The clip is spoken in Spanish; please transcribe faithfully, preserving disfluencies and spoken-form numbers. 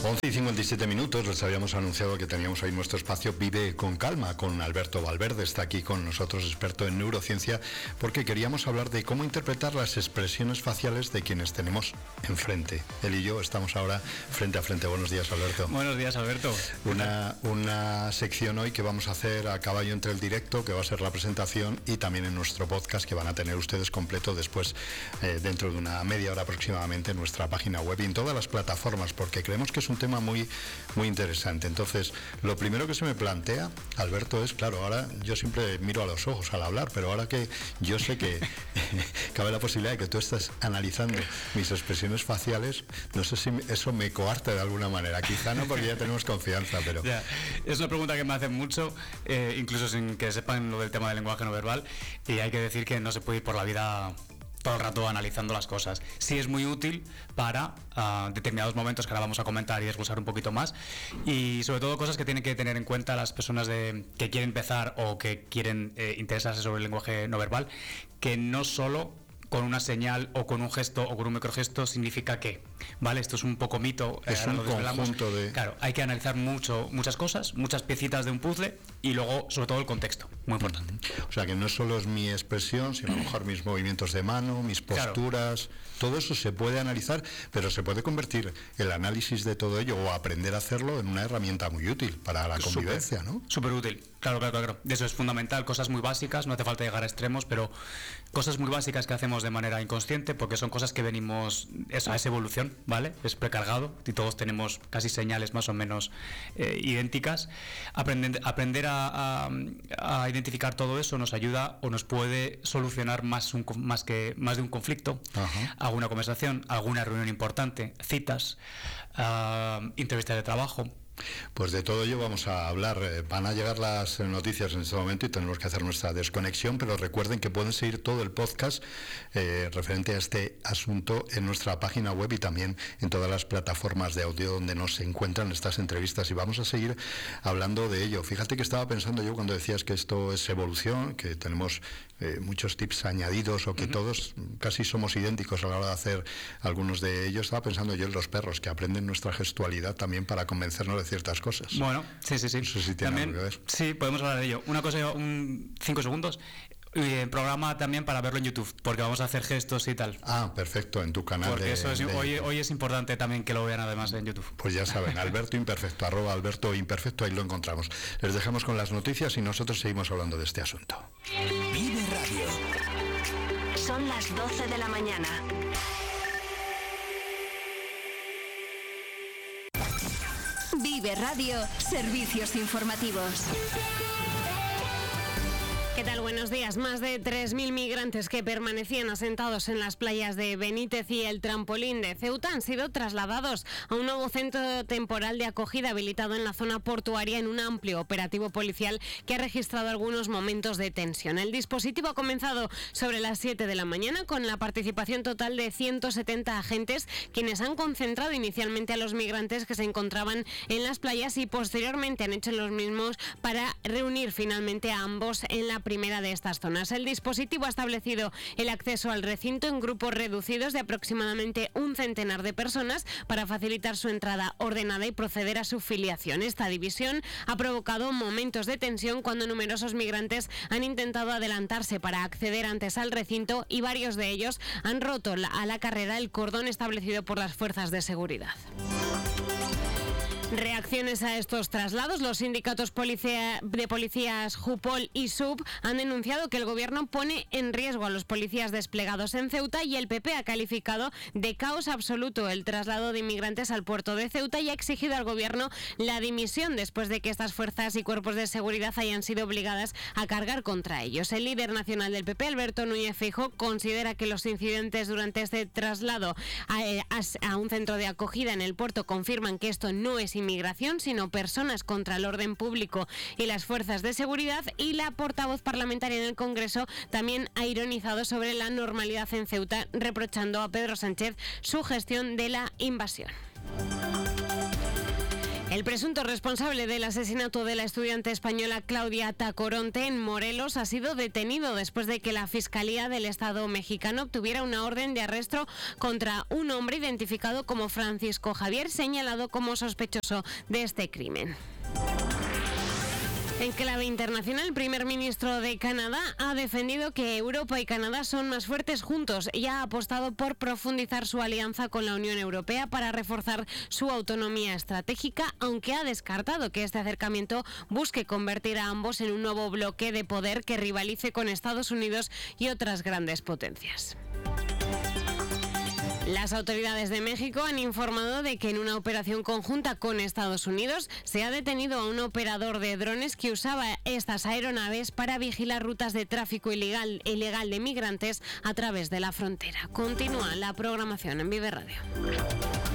once y cincuenta y siete minutos, les habíamos anunciado que teníamos hoy nuestro espacio Vive con Calma con Alberto Valverde. Está aquí con nosotros, experto en neurociencia, porque queríamos hablar de cómo interpretar las expresiones faciales de quienes tenemos enfrente. Él y yo estamos ahora frente a frente. Buenos días, Alberto. Buenos días, Alberto. Una, una sección hoy que vamos a hacer a caballo entre el directo, que va a ser la presentación, y también en nuestro podcast, que van a tener ustedes completo después, eh, dentro de una media hora aproximadamente, en nuestra página web y en todas las plataformas, porque creemos que es un tema muy, muy interesante. Entonces, lo primero que se me plantea, Alberto, es, claro, ahora yo siempre miro a los ojos al hablar, pero ahora que yo sé que cabe la posibilidad de que tú estás analizando mis expresiones faciales, no sé si eso me coarte de alguna manera. Quizá no, porque ya tenemos confianza, pero... Ya, es una pregunta que me hacen mucho, eh, incluso sin que sepan lo del tema del lenguaje no verbal, y hay que decir que no se puede ir por la vida todo el rato analizando las cosas. Sí es muy útil para uh, determinados momentos que ahora vamos a comentar y desglosar un poquito más, y sobre todo cosas que tienen que tener en cuenta las personas de, que quieren empezar o que quieren eh, interesarse sobre el lenguaje no verbal, que no solo con una señal o con un gesto o con un microgesto significa que, ¿vale? Esto es un poco mito. Es un conjunto de... Claro, hay que analizar mucho, muchas cosas, muchas piecitas de un puzzle, y luego, sobre todo, el contexto, muy importante. O sea, que no solo es mi expresión, sino a lo mejor mis movimientos de mano, mis posturas, claro. Todo eso se puede analizar, pero se puede convertir el análisis de todo ello, o aprender a hacerlo, en una herramienta muy útil para la convivencia, super, ¿no? Súper útil, claro, claro, claro. Eso es fundamental, cosas muy básicas, no hace falta llegar a extremos, pero cosas muy básicas que hacemos de manera inconsciente, porque son cosas que venimos, eso, es evolución, ¿vale? Es precargado y todos tenemos casi señales más o menos eh, idénticas. Aprender, aprender a, a, a identificar todo eso nos ayuda o nos puede solucionar más, un, más, que, más de un conflicto, Ajá. alguna conversación, alguna reunión importante, citas, uh, entrevistas de trabajo. Pues de todo ello vamos a hablar. Van a llegar las noticias en este momento y tenemos que hacer nuestra desconexión, pero recuerden que pueden seguir todo el podcast eh, referente a este asunto en nuestra página web y también en todas las plataformas de audio donde nos encuentran estas entrevistas, y vamos a seguir hablando de ello. Fíjate que estaba pensando yo cuando decías que esto es evolución, que tenemos eh, muchos tips añadidos, o que uh-huh. todos casi somos idénticos a la hora de hacer algunos de ellos. Estaba pensando yo en los perros, que aprenden nuestra gestualidad también para convencernos de ciertas cosas. Bueno, sí, sí, sí. No sé si tiene también, algo que ver. Sí, podemos hablar de ello. Una cosa, un cinco segundos. Y programa también para verlo en YouTube, porque vamos a hacer gestos y tal. Ah, perfecto, en tu canal. Porque de, eso es, de hoy, hoy es importante también que lo vean además en YouTube. Pues ya saben, Alberto Imperfecto, arroba Alberto Imperfecto, ahí lo encontramos. Les dejamos con las noticias y nosotros seguimos hablando de este asunto. Vive Radio. Son las doce de la mañana. Vive Radio, servicios informativos. ¿Qué tal? Buenos días. Más de tres mil migrantes que permanecían asentados en las playas de Benítez y el Trampolín de Ceuta han sido trasladados a un nuevo centro temporal de acogida habilitado en la zona portuaria en un amplio operativo policial que ha registrado algunos momentos de tensión. El dispositivo ha comenzado sobre las siete de la mañana con la participación total de ciento setenta agentes, quienes han concentrado inicialmente a los migrantes que se encontraban en las playas y posteriormente han hecho los mismos para reunir finalmente a ambos en la primera de estas zonas. El dispositivo ha establecido el acceso al recinto en grupos reducidos de aproximadamente un centenar de personas para facilitar su entrada ordenada y proceder a su filiación. Esta división ha provocado momentos de tensión cuando numerosos migrantes han intentado adelantarse para acceder antes al recinto, y varios de ellos han roto la, a la carrera el cordón establecido por las fuerzas de seguridad. Reacciones a estos traslados. Los sindicatos policía, de policías Jupol y Sub han denunciado que el gobierno pone en riesgo a los policías desplegados en Ceuta, y el P P ha calificado de caos absoluto el traslado de inmigrantes al puerto de Ceuta y ha exigido al gobierno la dimisión después de que estas fuerzas y cuerpos de seguridad hayan sido obligadas a cargar contra ellos. El líder nacional del P P, Alberto Núñez Feijóo, considera que los incidentes durante este traslado a, a, a un centro de acogida en el puerto confirman que esto no es inmigración, sino personas contra el orden público y las fuerzas de seguridad. Y la portavoz parlamentaria en el Congreso también ha ironizado sobre la normalidad en Ceuta, reprochando a Pedro Sánchez su gestión de la invasión. El presunto responsable del asesinato de la estudiante española Claudia Tacoronte en Morelos ha sido detenido después de que la Fiscalía del Estado mexicano obtuviera una orden de arresto contra un hombre identificado como Francisco Javier, señalado como sospechoso de este crimen. En clave internacional, el primer ministro de Canadá ha defendido que Europa y Canadá son más fuertes juntos y ha apostado por profundizar su alianza con la Unión Europea para reforzar su autonomía estratégica, aunque ha descartado que este acercamiento busque convertir a ambos en un nuevo bloque de poder que rivalice con Estados Unidos y otras grandes potencias. Las autoridades de México han informado de que en una operación conjunta con Estados Unidos se ha detenido a un operador de drones que usaba estas aeronaves para vigilar rutas de tráfico ilegal, ilegal de migrantes a través de la frontera. Continúa la programación en Vive Radio.